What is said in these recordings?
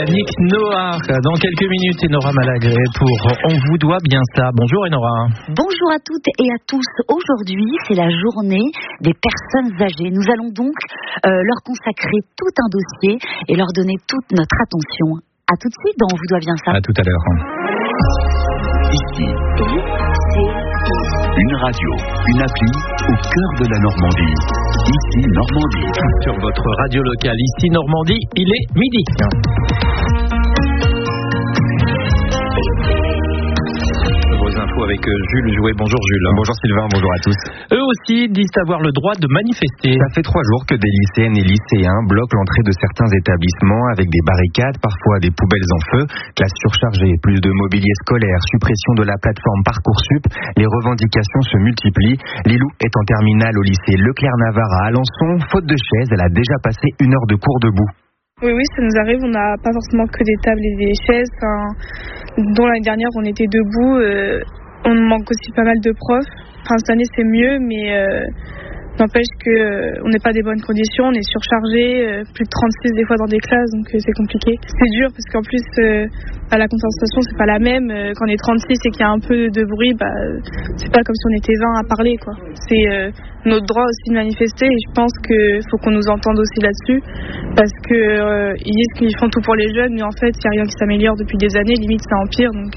Nick Noah dans quelques minutes et Nora Malagré pour On vous doit bien ça. Bonjour Nora. Bonjour à toutes et à tous. Aujourd'hui, c'est la journée des personnes âgées. Nous allons donc leur consacrer tout un dossier et leur donner toute notre attention. À tout de suite dans On vous doit bien ça. À tout à l'heure. Ici, une radio, une appli au cœur de la Normandie. Ici Normandie. Sur votre radio locale, ici Normandie, il est midi. Avec Jules Jouet. Bonjour Jules. Bonjour Sylvain, bonjour à tous. Eux aussi disent avoir le droit de manifester. Ça fait 3 jours que des lycéennes et lycéens bloquent l'entrée de certains établissements avec des barricades, parfois des poubelles en feu, classes surchargées, plus de mobilier scolaire, suppression de la plateforme Parcoursup. Les revendications se multiplient. Lilou est en terminale au lycée Leclerc-Navarre à Alençon. Faute de chaise, elle a déjà passé 1 heure de cours debout. Oui, ça nous arrive. On n'a pas forcément que des tables et des chaises. Dont l'année dernière, on était debout. On manque aussi pas mal de profs. Cette année, c'est mieux, mais n'empêche qu'on n'est pas des bonnes conditions. On est surchargé, plus de 36 des fois dans des classes, donc c'est compliqué. C'est dur parce qu'en plus, la concentration, c'est pas la même. Quand on est 36 et qu'il y a un peu de bruit, c'est pas comme si on était 20 à parler, quoi. C'est notre droit aussi de manifester et je pense qu'il faut qu'on nous entende aussi là-dessus parce qu'ils disent qu'ils font tout pour les jeunes, mais en fait, il n'y a rien qui s'améliore depuis des années. Limite, ça empire, donc...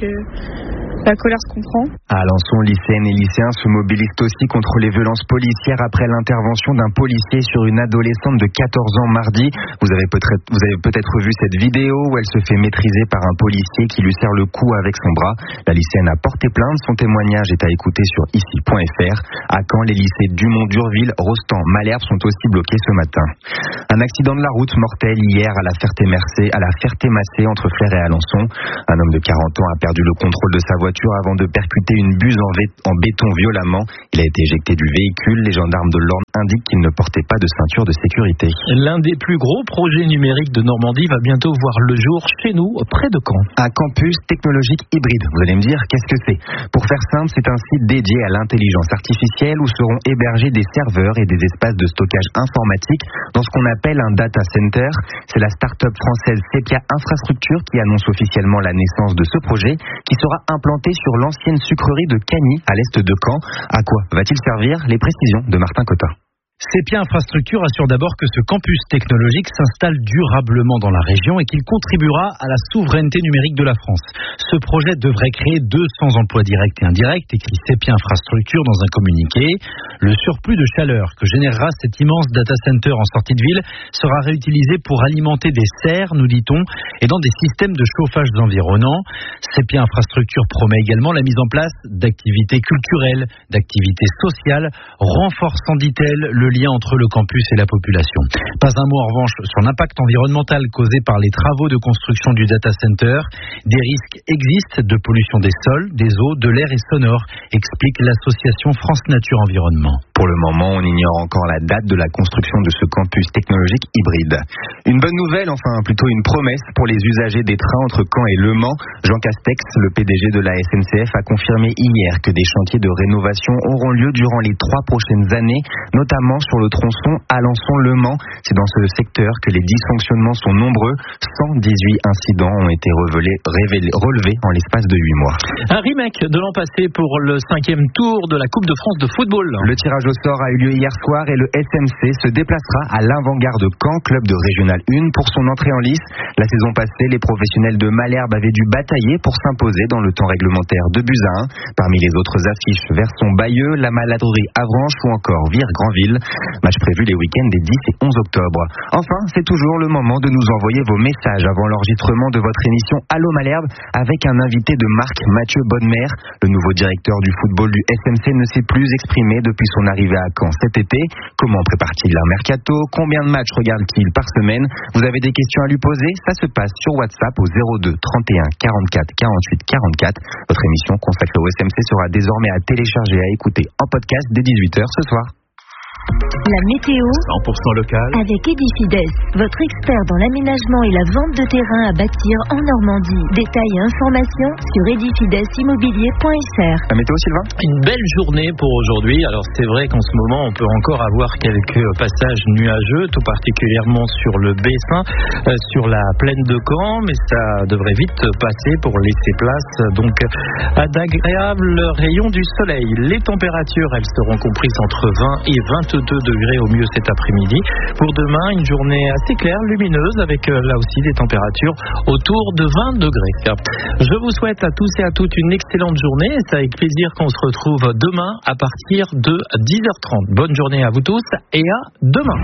La colère se comprend. À Alençon, lycéennes et lycéens se mobilisent aussi contre les violences policières après l'intervention d'un policier sur une adolescente de 14 ans mardi. Vous avez peut-être vu cette vidéo où elle se fait maîtriser par un policier qui lui serre le cou avec son bras. La lycéenne a porté plainte. Son témoignage est à écouter sur ici.fr. À Caen, les lycées Dumont, Durville, Rostand, Malherbe sont aussi bloqués ce matin. Un accident de la route mortel hier à la Ferté-Massé entre Flers et Alençon. Un homme de 40 ans a perdu le contrôle de sa voiture avant de percuter une buse en béton violemment. Il a été éjecté du véhicule. Les gendarmes de l'Orne indiquent qu'il ne portait pas de ceinture de sécurité. L'un des plus gros projets numériques de Normandie va bientôt voir le jour chez nous, près de Caen. Un campus technologique hybride. Vous allez me dire, qu'est-ce que c'est ? Pour faire simple, c'est un site dédié à l'intelligence artificielle où seront hébergés des serveurs et des espaces de stockage informatique dans ce qu'on appelle un data center. C'est la start-up française Sepia Infrastructure qui annonce officiellement la naissance de ce projet qui sera implanté sur l'ancienne sucrerie de Cagny à l'est de Caen. À quoi va-t-il servir ? Les précisions de Martin Cotin. Sepia Infrastructure assure d'abord que ce campus technologique s'installe durablement dans la région et qu'il contribuera à la souveraineté numérique de la France. Ce projet devrait créer 200 emplois directs et indirects, écrit Sepia Infrastructure dans un communiqué. Le surplus de chaleur que générera cet immense data center en sortie de ville sera réutilisé pour alimenter des serres, nous dit-on, et dans des systèmes de chauffage environnants. Sepia Infrastructure promet également la mise en place d'activités culturelles, d'activités sociales, renforçant, dit-elle, le lien entre le campus et la population. Pas un mot en revanche sur l'impact environnemental causé par les travaux de construction du data center. Des risques existent de pollution des sols, des eaux, de l'air et sonore, explique l'association France Nature Environnement. Pour le moment, on ignore encore la date de la construction de ce campus technologique hybride. Une bonne nouvelle, enfin plutôt une promesse pour les usagers des trains entre Caen et Le Mans. Jean Castex, le PDG de la SNCF, a confirmé hier que des chantiers de rénovation auront lieu durant les 3 prochaines années, notamment sur le tronçon Alençon-Le Mans. C'est dans ce secteur que les dysfonctionnements sont nombreux. 118 incidents ont été relevés en l'espace de 8 mois. Un remake de l'an passé pour le 5e tour de la Coupe de France de football. Le tirage au sort a eu lieu hier soir et le SMC se déplacera à l'Avant-Garde Caen, club de Régional 1, pour son entrée en lice. La saison passée, les professionnels de Malherbe avaient dû batailler pour s'imposer dans le temps réglementaire 2-1. Parmi les autres affiches, Verson-Bayeux, la Maladrerie Avranches ou encore Vire-Granville. Match prévu les week-ends des 10 et 11 octobre. Enfin, c'est toujours le moment de nous envoyer vos messages avant l'enregistrement de votre émission Allô Malherbe avec un invité de marque, Mathieu Bonnemer. Le nouveau directeur du football du SMC ne s'est plus exprimé depuis son arrivée à Caen cet été. Comment prépare-t-il un mercato ? Combien de matchs regarde-t-il par semaine ? Vous avez des questions à lui poser ? Ça se passe sur WhatsApp au 02 31 44 48 44. Votre émission consacrée au SMC sera désormais à télécharger et à écouter en podcast dès 18h ce soir. La météo 100% local. avec Edifides, votre expert dans l'aménagement et la vente de terrain à bâtir en Normandie. Détails et informations sur edifidesimmobilier.fr. La météo, Sylvain ? Une belle journée pour aujourd'hui. Alors c'est vrai qu'en ce moment on peut encore avoir quelques passages nuageux, tout particulièrement sur le Bessin, sur la plaine de Caen, mais ça devrait vite passer pour laisser place donc à d'agréables rayons du soleil. Les températures, elles seront comprises entre 20 et 22 degrés au mieux cet après-midi. Pour demain, une journée assez claire, lumineuse, avec là aussi des températures autour de 20 degrés. Je vous souhaite à tous et à toutes une excellente journée. C'est avec plaisir qu'on se retrouve demain à partir de 10h30. Bonne journée à vous tous et à demain.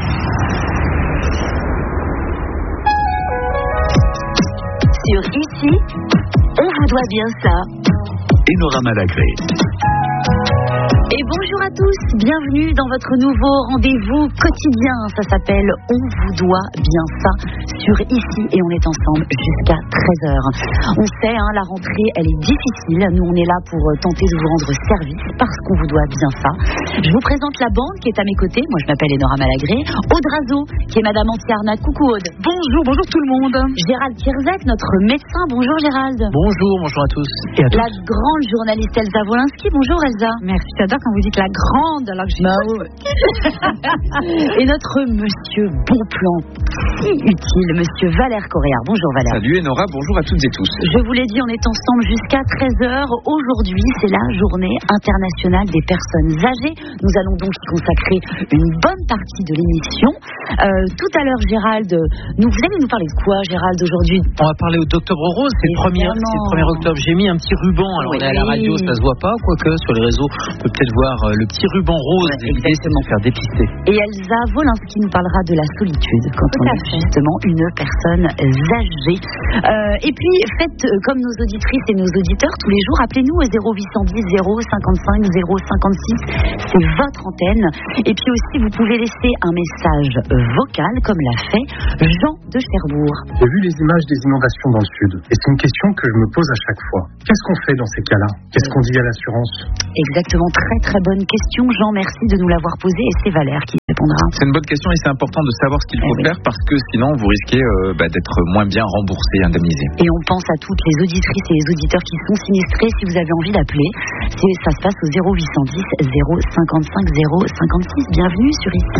Sur Ici, on vous doit bien ça. Enora Malagré. Et bonjour à tous, bienvenue dans votre nouveau rendez-vous quotidien. Ça s'appelle On vous doit bien ça sur Ici et on est ensemble jusqu'à 13h. On sait, la rentrée, elle est difficile. Nous, on est là pour tenter de vous rendre service parce qu'on vous doit bien ça. Je vous présente la bande qui est à mes côtés. Moi, je m'appelle Enora Malagré. Aude Razo, qui est Madame Antiarnac. Coucou Aude. Bonjour tout le monde. Gérald Kierzek, notre médecin. Bonjour Gérald. Bonjour à tous et à toutes. La grande journaliste Elsa Wolinski. Bonjour Elsa. Merci, j'adore quand vous dites la grande, alors que j'ai Et notre monsieur bon plan si utile, monsieur Valère Correa. Bonjour Valère. Salut Enora, bonjour à toutes et tous. Je vous l'ai dit, on est ensemble jusqu'à 13h. Aujourd'hui, c'est la journée internationale des personnes âgées. Nous allons donc y consacrer une bonne partie de l'émission. Tout à l'heure, Gérald, vous allez nous parler de quoi, Gérald, aujourd'hui? On va parler d'Octobre Rose, c'est le 1er octobre. J'ai mis un petit ruban, alors on est à la radio, ça se voit pas, quoique sur les réseaux, on peut peut-être voir le petit ruban rose, l'idée c'est de faire dépister. Et Elsa Wolinski nous parlera de la solitude quand on est justement une personne âgée. Et puis faites comme nos auditrices et nos auditeurs tous les jours, appelez-nous au 0810 055 056, c'est votre antenne. Et puis aussi vous pouvez laisser un message vocal comme l'a fait Jean de Cherbourg. J'ai vu les images des inondations dans le sud et c'est une question que je me pose à chaque fois. Qu'est-ce qu'on fait dans ces cas-là? Qu'est-ce qu'on dit à l'assurance? Exactement, très très bonne question Jean, merci de nous l'avoir posée et c'est Valère qui répondra. C'est une bonne question et c'est important de savoir ce qu'il faut faire parce que sinon vous risquez d'être moins bien remboursé, indemnisé. Et on pense à toutes les auditrices et les auditeurs qui sont sinistrés. Si vous avez envie d'appeler, ça se passe au 0810 055 056. Bienvenue sur Ici.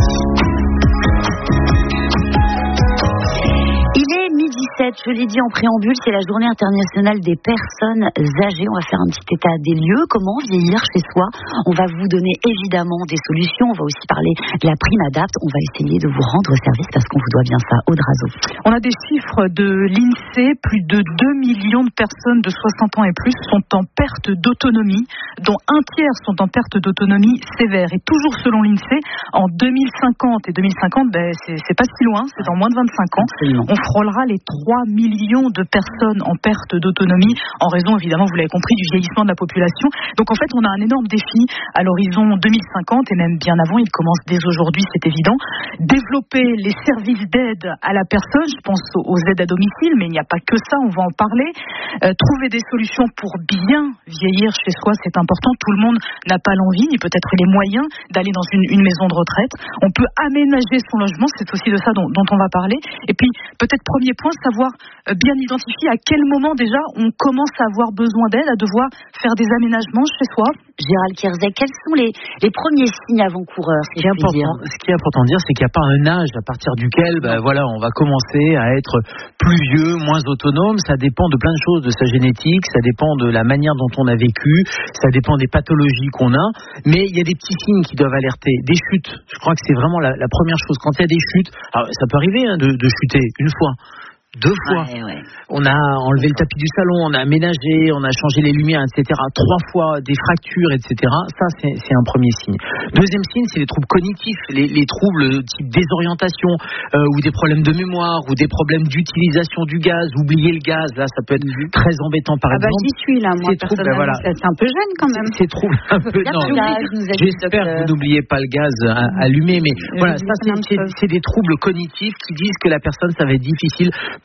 Il est 12h07, je l'ai dit en préambule, c'est la journée internationale des personnes âgées. On va faire un petit état des lieux, comment vieillir chez soi. On va vous donner évidemment des solutions, on va aussi parler de la prime Adapt. On va essayer de vous rendre service parce qu'on vous doit bien ça. Aude Razo. On a des chiffres de l'INSEE, plus de 2 millions de personnes de 60 ans et plus sont en perte d'autonomie, dont un tiers sont en perte d'autonomie sévère. Et toujours selon l'INSEE, en 2050, et 2050, c'est pas si loin, c'est dans moins de 25 ans, on frôlera les 3 millions de personnes en perte d'autonomie, en raison évidemment, vous l'avez compris, du vieillissement de la population. Donc en fait, on a un énorme défi à l'horizon 2050 et même bien avant, il commence dès aujourd'hui, c'est évident. Développer les services d'aide à la personne, je pense aux aides à domicile, mais il n'y a pas que ça, on va en parler. Trouver des solutions pour bien vieillir chez soi, c'est important. Tout le monde n'a pas l'envie, ni peut-être les moyens d'aller dans une maison de retraite. On peut aménager son logement, c'est aussi de ça dont on va parler. Et puis, peut-être premier point, savoir bien identifier à quel moment déjà on commence à avoir besoin d'aide, à devoir faire des aménagements chez soi. Gérald Kierzek, quels sont les premiers signes avant-coureurs? Ce qui est important de dire, c'est qu'il n'y a pas un âge à partir duquel on va commencer à être plus vieux, moins autonome. Ça dépend de plein de choses, de sa génétique, ça dépend de la manière dont on a vécu, ça dépend des pathologies qu'on a. Mais il y a des petits signes qui doivent alerter. Des chutes, je crois que c'est vraiment la première chose. Quand il y a des chutes, alors ça peut arriver de chuter une fois, 2 fois. Ouais. On a enlevé le tapis du salon, on a aménagé, on a changé les lumières, etc. 3 fois, des fractures, etc. Ça, c'est un premier signe. Deuxième signe, c'est les troubles cognitifs, les troubles type désorientation, ou des problèmes de mémoire, ou des problèmes d'utilisation du gaz. Oublier le gaz, là, ça peut être très embêtant, par exemple. J'y suis là, moi, personnellement. C'est un peu jeune quand même. Ces troubles un peu... J'espère que vous n'oubliez pas le gaz allumé, mais voilà, ça, c'est des troubles cognitifs qui disent que la personne, ça va être difficile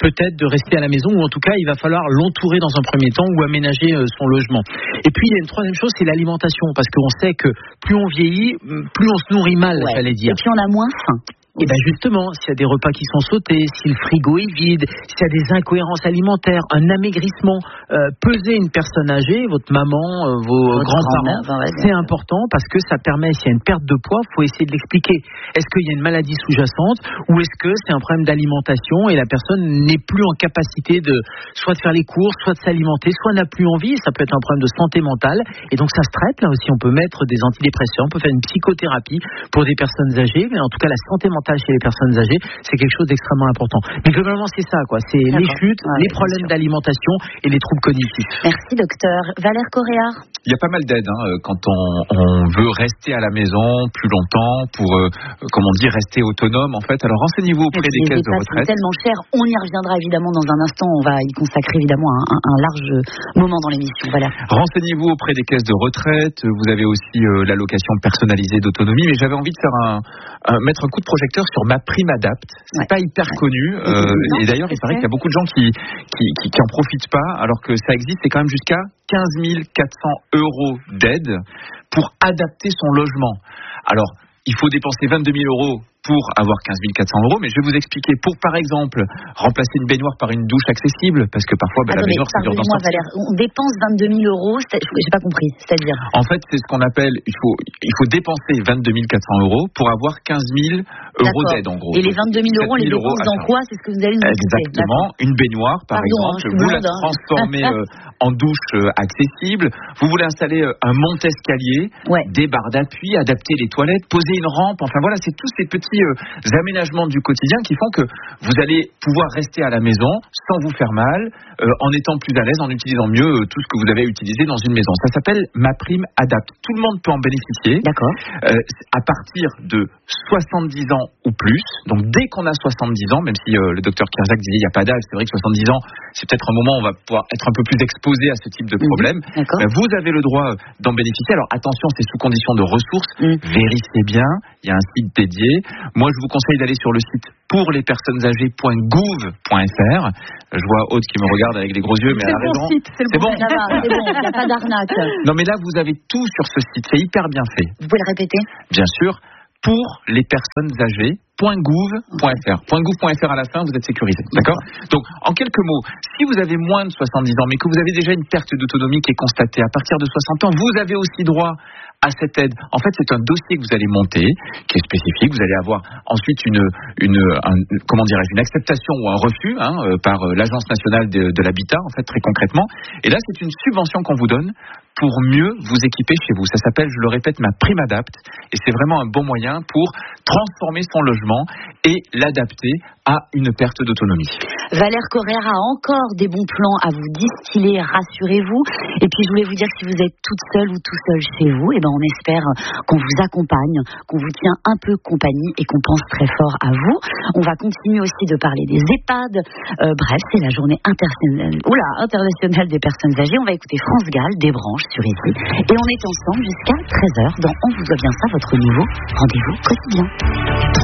peut-être de rester à la maison, ou en tout cas il va falloir l'entourer dans un premier temps ou aménager son logement. Et puis il y a une troisième chose, c'est l'alimentation, parce qu'on sait que plus on vieillit, plus on se nourrit mal, j'allais dire. Et puis on a moins faim. Et bien justement, s'il y a des repas qui sont sautés, si le frigo est vide, s'il y a des incohérences alimentaires, un amaigrissement, peser une personne âgée, votre maman, vos grands-parents, c'est important parce que ça permet, s'il y a une perte de poids, il faut essayer de l'expliquer. Est-ce qu'il y a une maladie sous-jacente ou est-ce que c'est un problème d'alimentation et la personne n'est plus en capacité de soit de faire les courses, soit de s'alimenter, soit n'a plus envie, ça peut être un problème de santé mentale et donc ça se traite. Là aussi, on peut mettre des antidépresseurs, on peut faire une psychothérapie pour des personnes âgées, mais en tout cas la santé mentale chez les personnes âgées, c'est quelque chose d'extrêmement important. Mais globalement, c'est ça, quoi. C'est les chutes, les problèmes d'alimentation et les troubles cognitifs. Merci, docteur. Valère Correa. Il y a pas mal d'aides quand on veut rester à la maison plus longtemps pour, comme on dit, rester autonome. En fait, alors renseignez-vous auprès des caisses de retraite. C'est tellement cher. On y reviendra évidemment dans un instant. On va y consacrer évidemment un large moment dans l'émission. Voilà. Renseignez-vous auprès des caisses de retraite. Vous avez aussi l'allocation personnalisée d'autonomie. Mais j'avais envie de faire mettre un coup de projecteur sur MaPrimeAdapt. C'est pas hyper connu. Et d'ailleurs, il paraît qu'il y a beaucoup de gens qui en profitent pas, alors que ça existe. C'est quand même jusqu'à 15 400 € d'aide pour adapter son logement. Alors, il faut dépenser 22 000 € pour avoir 15 400 €, mais je vais vous expliquer. Pour, par exemple, remplacer une baignoire par une douche accessible, parce que parfois, la baignoire, c'est dur d'en sortir. Valère, on dépense 22 000 €, j'ai pas compris, c'est-à-dire? En fait, c'est ce qu'on appelle, il faut dépenser 22 400 € pour avoir 15 000 € d'aide, en gros. Et les 22 000 €, on les dépense dans quoi? C'est ce que vous allez nous expliquer. Exactement. Une baignoire, par exemple, vous la transformez en douche accessible. Vous voulez installer un monte-escalier, des barres d'appui, adapter les toilettes, poser une rampe. Enfin voilà, c'est tous ces petits aménagements du quotidien qui font que vous allez pouvoir rester à la maison sans vous faire mal, en étant plus à l'aise, en utilisant mieux tout ce que vous avez utilisé dans une maison. Ça s'appelle MaPrimeAdapt. Tout le monde peut en bénéficier. D'accord. À partir de 70 ans ou plus. Donc dès qu'on a 70 ans, même si le docteur Kierzak disait il n'y a pas d'âge, c'est vrai que 70 ans, c'est peut-être un moment où on va pouvoir être un peu plus exposé à ce type de problème. Vous avez le droit d'en bénéficier. Alors attention, c'est sous condition de ressources. Vérifiez bien. Il y a un site dédié. Moi, je vous conseille d'aller sur le site pourlespersonnesâgées.gouv.fr. Je vois Aude qui me regarde avec des gros yeux, mais elle a raison. C'est bon, il n'y a pas d'arnaque. Non, mais là, vous avez tout sur ce site. C'est hyper bien fait. Vous pouvez le répéter? Bien sûr. pourlespersonnesâgées.gouv.fr. .gouv.fr à la fin, vous êtes sécurisé. D'accord? Donc, en quelques mots, si vous avez moins de 70 ans, mais que vous avez déjà une perte d'autonomie qui est constatée à partir de 60 ans, vous avez aussi droit à cette aide. En fait, c'est un dossier que vous allez monter, qui est spécifique. Vous allez avoir ensuite une acceptation ou un refus par l'Agence nationale de l'habitat, en fait, très concrètement. Et là, c'est une subvention qu'on vous donne pour mieux vous équiper chez vous. Ça s'appelle, je le répète, MaPrimeAdapt. Et c'est vraiment un bon moyen pour transformer son logement et l'adapter à une perte d'autonomie. Valère Correa a encore des bons plans à vous distiller, rassurez-vous. Et puis je voulais vous dire que si vous êtes toute seule ou tout seul chez vous, on espère qu'on vous accompagne, qu'on vous tient un peu compagnie et qu'on pense très fort à vous. On va continuer aussi de parler des EHPAD. Bref, c'est la journée internationale des personnes âgées. On va écouter France Gall, des branches sur ici. Et on est ensemble jusqu'à 13h dans On vous doit bien ça, votre nouveau rendez-vous quotidien.